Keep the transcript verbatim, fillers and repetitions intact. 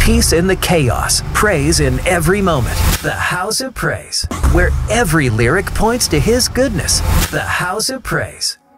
Peace in the chaos, praise in every moment. The House of Praise, where every lyric points to His goodness. The House of Praise.